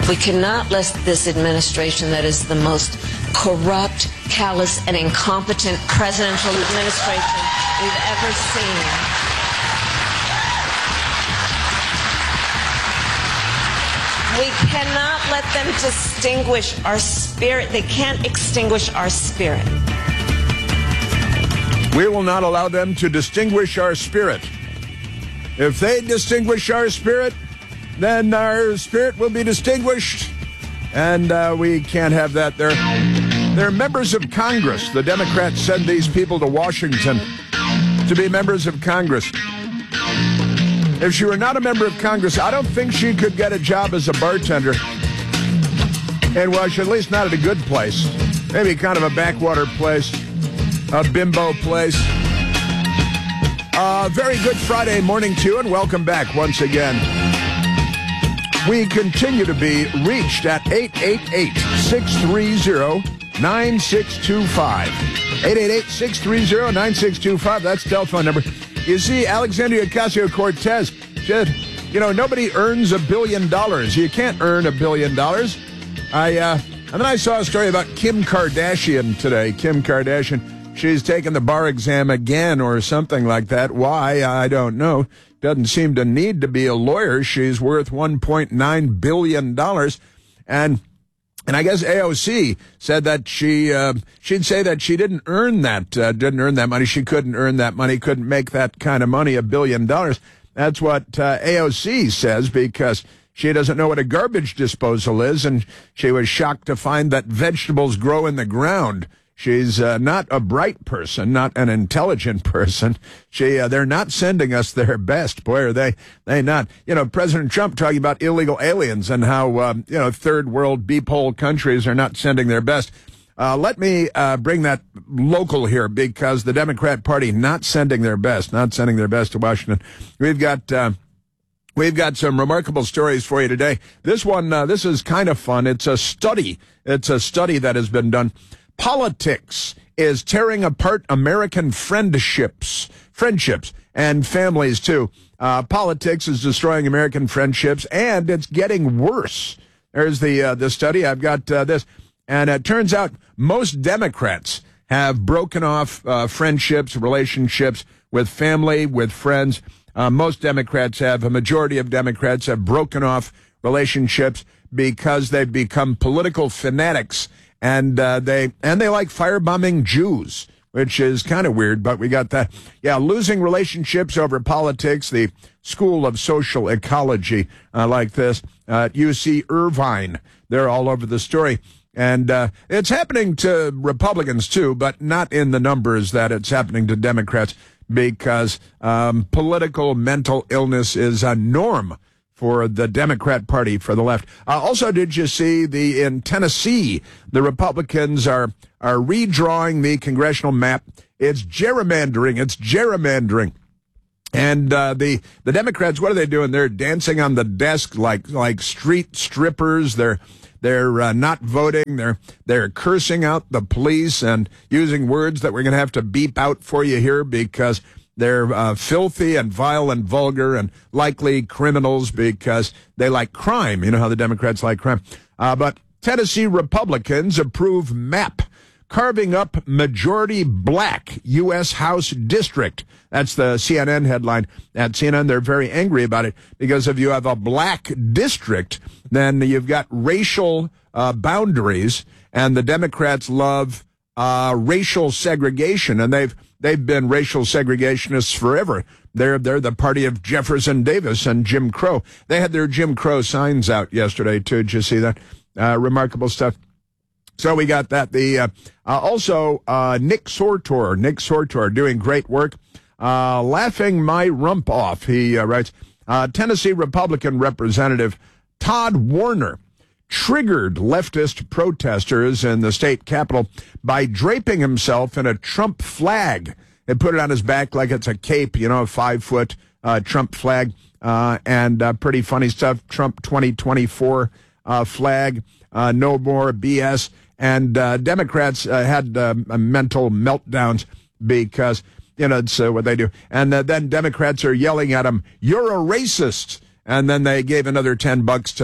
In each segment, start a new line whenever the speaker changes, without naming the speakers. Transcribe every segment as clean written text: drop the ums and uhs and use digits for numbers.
We cannot let this administration that is the most corrupt, callous, and incompetent presidential administration we've ever seen. We cannot let them distinguish our spirit. They can't extinguish our spirit.
We will not allow them to distinguish our spirit. If they distinguish our spirit, then our spirit will be distinguished, and we can't have that. They're members of Congress. The Democrats send these people to Washington to be members of Congress. If she were not a member of Congress, I don't think she could get a job as a bartender. And, well, at least not at a good place. Maybe kind of a backwater place, a bimbo place. Very good Friday morning to you, and welcome back once again. We continue to be reached at 888-630-9625. 888-630-9625. That's the telephone number. You see, Alexandria Ocasio-Cortez said, nobody earns $1 billion. You can't earn $1 billion. And then I saw a story about Kim Kardashian today. Kim Kardashian. She's taken the bar exam again or something like that. Why? I don't know. Doesn't seem to need to be a lawyer. She's worth $1.9 billion. And I guess AOC said that she'd say that she didn't earn that money. She couldn't earn that money, couldn't make that kind of money, $1 billion. That's what AOC says, because she doesn't know what a garbage disposal is, and she was shocked to find that vegetables grow in the ground. She's not a bright person, not an intelligent person. They're not sending us their best. Boy, are they not. President Trump talking about illegal aliens and how, third world beep hole countries are not sending their best. Let me bring that local here, because the Democrat Party not sending their best to Washington. We've got some remarkable stories for you today. This one, this is kind of fun. It's a study that has been done. Politics is tearing apart American friendships and families too. Politics is destroying American friendships, and it's getting worse. There's the study. I've got this, and it turns out most Democrats have broken off friendships, relationships with family, with friends. Most Democrats have. A majority of Democrats have broken off relationships because they've become political fanatics. And they like firebombing Jews, which is kind of weird, but we got that. Yeah, losing relationships over politics, the School of Social Ecology, like this, at UC Irvine. They're all over the story. And it's happening to Republicans, too, but not in the numbers that it's happening to Democrats, because political mental illness is a norm for the Democrat Party, for the left. Also, did you see in Tennessee, the Republicans are redrawing the congressional map? It's gerrymandering. And the Democrats, what are they doing? They're dancing on the desk like street strippers. They're not voting. They're cursing out the police and using words that we're going to have to beep out for you here, because they're filthy and vile and vulgar and likely criminals, because they like crime. You know how the Democrats like crime. But Tennessee Republicans approve map carving up majority black U.S. House district. That's the CNN headline. At CNN, they're very angry about it, because if you have a black district, then you've got racial boundaries, and the Democrats love racial segregation, and they've been racial segregationists forever. They're the party of Jefferson Davis and Jim Crow. They had their Jim Crow signs out yesterday too. Did you see that? Remarkable stuff. So we got that. Also Nick Sortor doing great work. Laughing my rump off, he writes. Tennessee Republican Representative Todd Warner triggered leftist protesters in the state capitol by draping himself in a Trump flag. They put it on his back like it's a cape, a 5-foot Trump flag, and pretty funny stuff. Trump 2024 flag, no more BS. And Democrats had mental meltdowns because, it's what they do. And then Democrats are yelling at him, "You're a racist." And then they gave another $10 to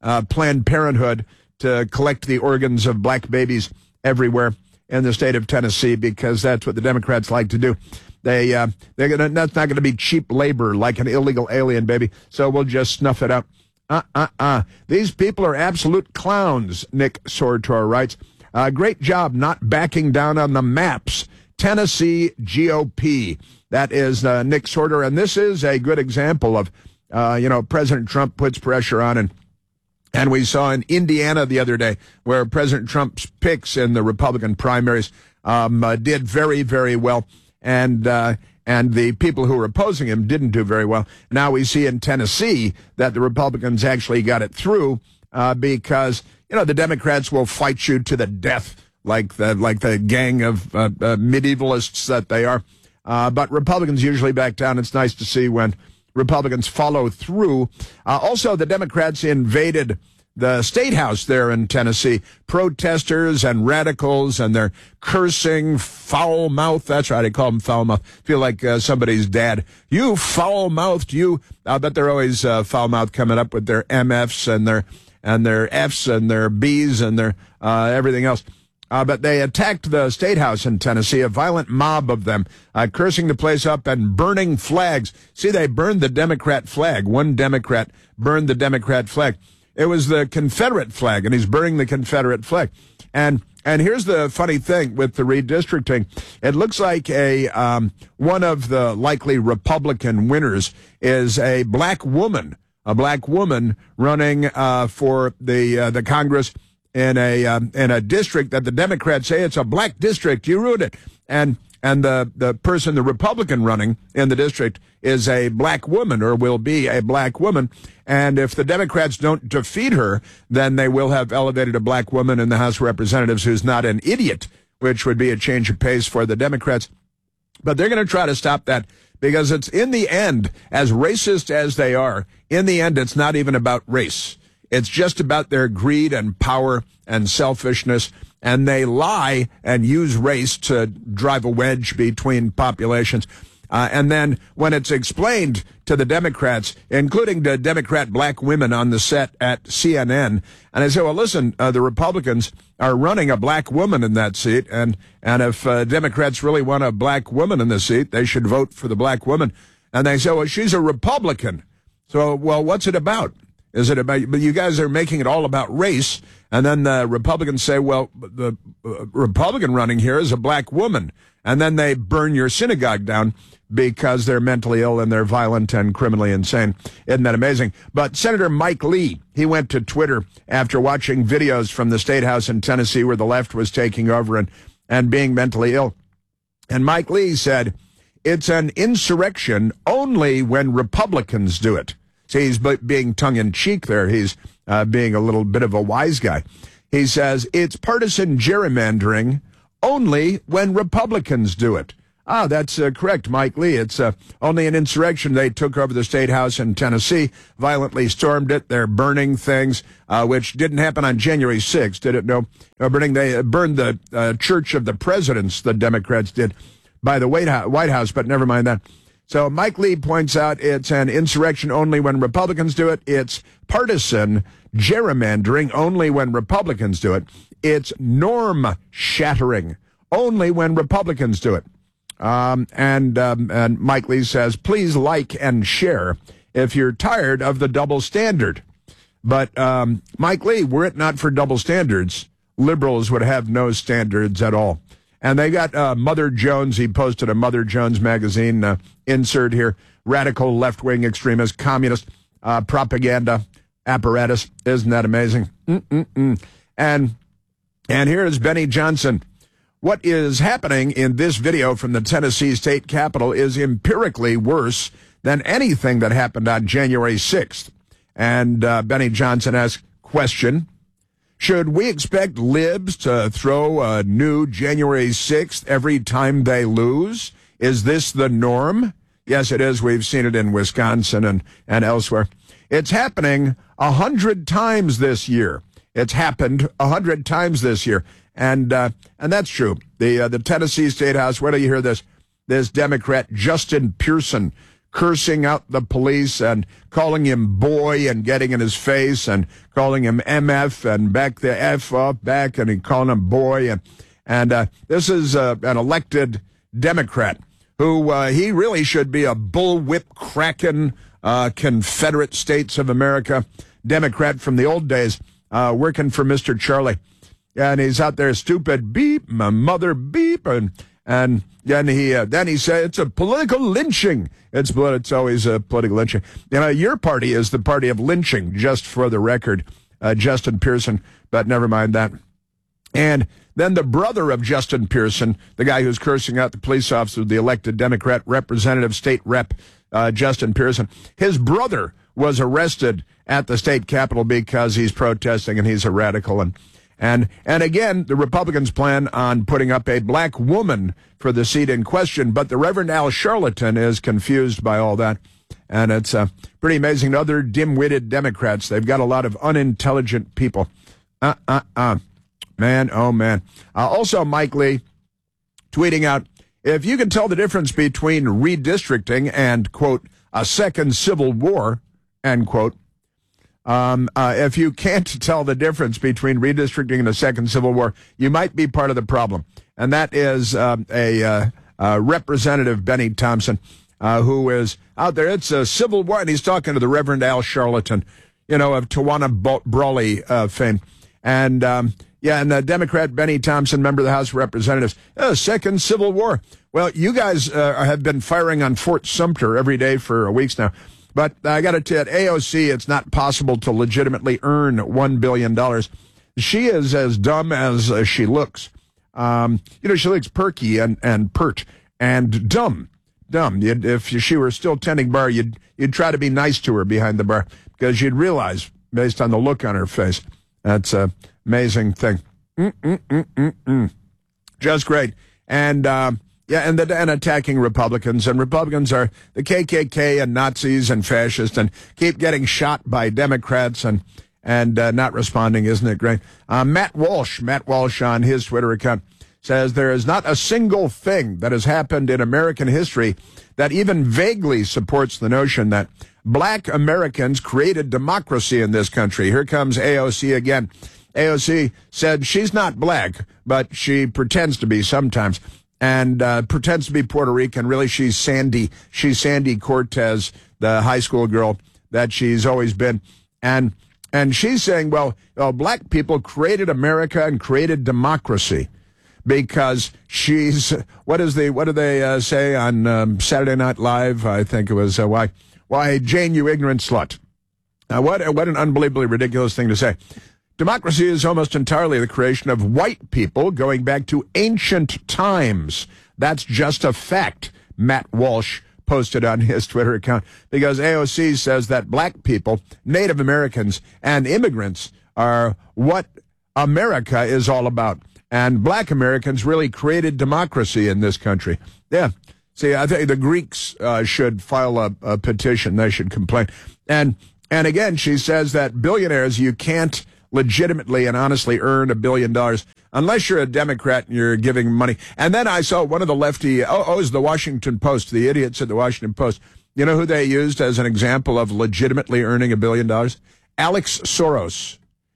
Planned Parenthood to collect the organs of black babies everywhere in the state of Tennessee, because that's what the Democrats like to do. That's not going to be cheap labor like an illegal alien baby, so we'll just snuff it out. These people are absolute clowns, Nick Sortor writes. Great job not backing down on the maps. Tennessee GOP. That is Nick Sortor, and this is a good example of, President Trump puts pressure on, and we saw in Indiana the other day where President Trump's picks in the Republican primaries did very, very well, and the people who were opposing him didn't do very well. Now we see in Tennessee that the Republicans actually got it through because, the Democrats will fight you to the death like the gang of medievalists that they are. But Republicans usually back down. It's nice to see when Republicans follow through. Also, the Democrats invaded the state house there in Tennessee. Protesters and radicals, and they're cursing, foul mouth. That's right, I call them foul mouth. Feel like somebody's dad. You foul mouthed, you. I bet they're always foul mouthed, coming up with their MFs and their Fs and their Bs and their everything else. But they attacked the state house in Tennessee, a violent mob of them, cursing the place up and burning flags. See, they burned the Democrat flag. One Democrat burned the Democrat flag. It was the Confederate flag, and he's burning the Confederate flag. And here's the funny thing with the redistricting. It looks like one of the likely Republican winners is a black woman running for the Congress in a district that the Democrats say it's a black district. You ruined it. And the person, the Republican running in the district, is a black woman, or will be a black woman. And if the Democrats don't defeat her, then they will have elevated a black woman in the House of Representatives who's not an idiot, which would be a change of pace for the Democrats. But they're going to try to stop that, because it's, in the end, as racist as they are, in the end, it's not even about race. It's just about their greed and power and selfishness, and they lie and use race to drive a wedge between populations. And then when it's explained to the Democrats, including the Democrat black women on the set at CNN, and they say, well, listen, the Republicans are running a black woman in that seat, and if Democrats really want a black woman in the seat, they should vote for the black woman. And they say, well, she's a Republican. So, well, what's it about? Is it about, but you guys are making it all about race, and then the Republicans say, well, the Republican running here is a black woman, and then they burn your synagogue down because they're mentally ill and they're violent and criminally insane. Isn't that amazing? But Senator Mike Lee, he went to Twitter after watching videos from the state house in Tennessee where the left was taking over and being mentally ill. And Mike Lee said, it's an insurrection only when Republicans do it. See, he's being tongue-in-cheek there. He's being a little bit of a wise guy. He says, it's partisan gerrymandering only when Republicans do it. That's correct, Mike Lee. It's only an insurrection. They took over the state house in Tennessee, violently stormed it. They're burning things, which didn't happen on January 6th, did it? No. They burned the Church of the Presidents, the Democrats did, by the White House, but never mind that. So Mike Lee points out it's an insurrection only when Republicans do it. It's partisan gerrymandering only when Republicans do it. It's norm shattering only when Republicans do it. And Mike Lee says, please like and share if you're tired of the double standard. But Mike Lee, were it not for double standards, liberals would have no standards at all. And they got Mother Jones. He posted a Mother Jones magazine insert here. Radical left-wing extremist, communist propaganda apparatus. Isn't that amazing? And here's Benny Johnson. What is happening in this video from the Tennessee State Capitol is empirically worse than anything that happened on January 6th. And Benny Johnson asks, question, should we expect libs to throw a new January 6th every time they lose? Is this the norm? Yes, it is. We've seen it in Wisconsin and elsewhere. It's happening 100 times this year. It's happened 100 times this year. And that's true. The Tennessee State House, where do you hear this? This Democrat, Justin Pearson, cursing out the police and calling him boy and getting in his face and calling him MF and back the F up back and he calling him boy. And this is an elected Democrat who he really should be a bullwhip cracking Confederate States of America Democrat from the old days, working for Mr. Charlie. And he's out there, stupid beep, my mother beep, and then he said it's a political lynching. It's always a political lynching. You know, your party is the party of lynching, just for the record, Justin Pearson. But never mind that. And then the brother of Justin Pearson, the guy who's cursing out the police officer, the elected Democrat representative, state rep, Justin Pearson, his brother was arrested at the state capitol because he's protesting and he's a radical. And again, the Republicans plan on putting up a black woman for the seat in question, but the Reverend Al Sharpton is confused by all that. And it's pretty amazing. Other dim-witted Democrats, they've got a lot of unintelligent people. Man, oh man. Also, Mike Lee tweeting out, if you can tell the difference between redistricting and, quote, a second civil war, end quote, if you can't tell the difference between redistricting and a second civil war, you might be part of the problem. And that is Representative Benny Thompson, who is out there. It's a civil war, and he's talking to the Reverend Al Sharpton, you know, of Tawana Brawley fame. And, and Democrat Benny Thompson, member of the House of Representatives, second civil war. Well, you guys have been firing on Fort Sumter every day for weeks now. But I got to tell you, at AOC, it's not possible to legitimately earn $1 billion. She is as dumb as she looks. She looks perky and pert and dumb. If she were still tending bar, you'd try to be nice to her behind the bar because you'd realize, based on the look on her face, that's an amazing thing. Just great. And attacking Republicans. And Republicans are the KKK and Nazis and fascists and keep getting shot by Democrats and not responding. Isn't it great? Matt Walsh on his Twitter account says there is not a single thing that has happened in American history that even vaguely supports the notion that black Americans created democracy in this country. Here comes AOC again. AOC said she's not black, but she pretends to be sometimes. And pretends to be Puerto Rican. Really, she's Sandy. She's Sandy Cortez, the high school girl that she's always been. And she's saying, well, black people created America and created democracy because she's what do they say on Saturday Night Live? I think it was why Jane, you ignorant slut. What an unbelievably ridiculous thing to say. Democracy is almost entirely the creation of white people going back to ancient times. That's just a fact, Matt Walsh posted on his Twitter account, because AOC says that black people, Native Americans, and immigrants are what America is all about. And black Americans really created democracy in this country. Yeah. See, I think the Greeks should file a petition. They should complain. And again, she says that billionaires, you can't legitimately and honestly earn $1 billion unless you're a Democrat and you're giving money. And then I saw one of the lefty, it's the Washington Post, the idiots at the Washington Post. You know who they used as an example of legitimately earning $1 billion? Alex Soros.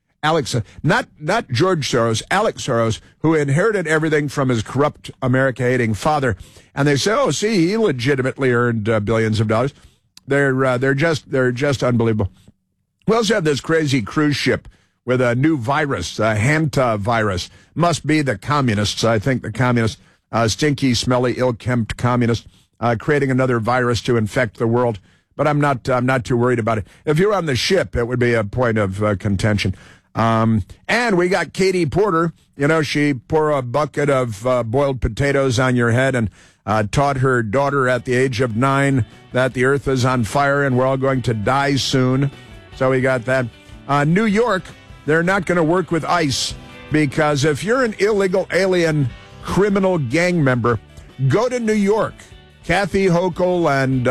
Not George Soros, Alex Soros, who inherited everything from his corrupt America-hating father. And they say, he legitimately earned billions of dollars. They're just unbelievable. We also have this crazy cruise ship with a new virus, a hantavirus. Must be the communists, I think, the communists, stinky, smelly, ill-kempt communists, creating another virus to infect the world. But I'm not too worried about it. If you're on the ship, it would be a point of contention. And we got Katie Porter. You know, she poured a bucket of boiled potatoes on your head and taught her daughter at the age of 9 that the earth is on fire and we're all going to die soon. So we got that. New York, they're not going to work with ICE because if you're an illegal alien criminal gang member, go to New York. Kathy Hochul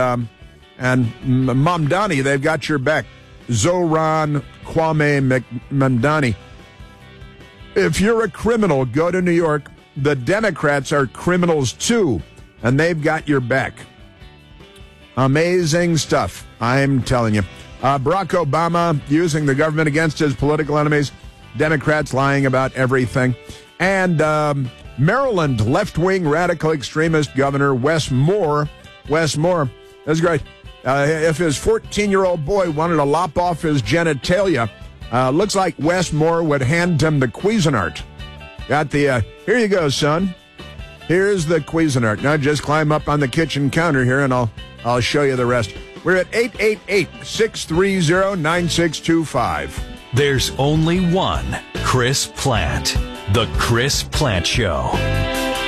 and Mamdani, they've got your back. Zohran Kwame Mamdani. If you're a criminal, go to New York. The Democrats are criminals too, and they've got your back. Amazing stuff, I'm telling you. Barack Obama using the government against his political enemies. Democrats lying about everything. And Maryland left-wing radical extremist governor Wes Moore. That's great. If his 14-year-old boy wanted to lop off his genitalia, looks like Wes Moore would hand him the Cuisinart. Got the, here you go, son. Here's the Cuisinart. Now just climb up on the kitchen counter here, and I'll show you the rest. We're at 888-630-9625.
There's only one Chris Plant. The Chris Plant Show.